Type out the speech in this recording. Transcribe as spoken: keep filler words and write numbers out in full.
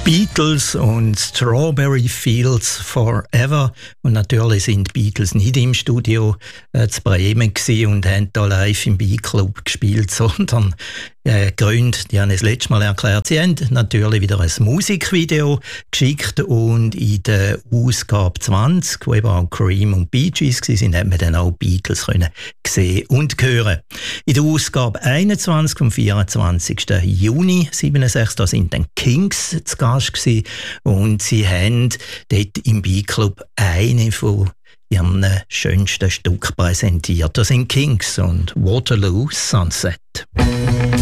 Beatles und Strawberry Fields Forever. Und natürlich sind die Beatles nicht im Studio äh, zu Bremen gewesen und haben da live im B-Club gespielt, sondern äh, Gründe, die haben es letztes Mal erklärt. Sie haben natürlich wieder ein Musikvideo geschickt und in der Ausgabe zwanzig, wo eben auch Cream und Bee Gees waren, hat man dann auch Beatles können sehen und hören. In der Ausgabe einundzwanzig vom vierundzwanzigsten Juni siebenundsechzig, da sind dann Kings zu Gast gewesen und sie haben dort im B-Club eine von ihren schönsten Stück präsentiert. Das sind Kings und Waterloo Sunset.